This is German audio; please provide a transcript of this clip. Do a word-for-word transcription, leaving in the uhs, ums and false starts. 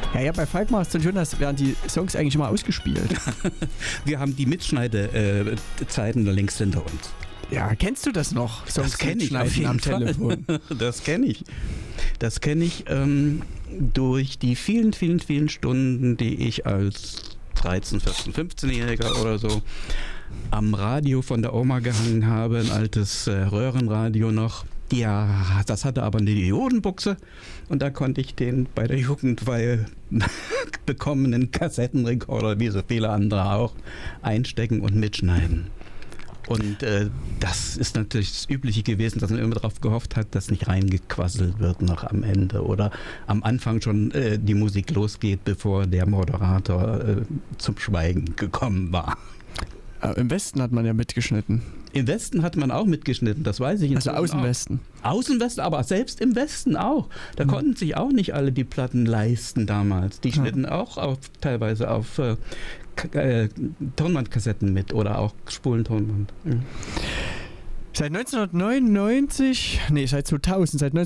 Ja, ja, bei Falk macht es dann schon, dass werden die Songs eigentlich immer ausgespielt. Wir haben die Mitschneidezeiten längst hinter uns. Ja, kennst du das noch? Songs Das kenne ich auf mitschneiden jeden am Fall. Telefon. Das kenne ich. Das kenne ich ähm, durch die vielen, vielen, vielen Stunden, die ich als dreizehn-, vierzehn-, fünfzehnjähriger oder so am Radio von der Oma gehangen habe, ein altes äh, Röhrenradio noch. Ja, das hatte aber eine Diodenbuchse und da konnte ich den bei der Jugendweihe bekommenen Kassettenrekorder, wie so viele andere auch, einstecken und mitschneiden. Und äh, das ist natürlich das Übliche gewesen, dass man immer darauf gehofft hat, dass nicht reingequasselt wird noch am Ende oder am Anfang schon äh, die Musik losgeht, bevor der Moderator äh, zum Schweigen gekommen war. Aber im Westen hat man ja mitgeschnitten. Im Westen hat man auch mitgeschnitten, das weiß ich. Also aus dem Westen. Aus dem Westen, aber selbst im Westen auch. Da mhm. konnten sich auch nicht alle die Platten leisten damals. Die schnitten ja. auch auf, teilweise auf äh, äh, Tonbandkassetten mit oder auch Spulentonband. Mhm. Seit neunzehnhundertneunundneunzig, nee, seit zweitausend, seit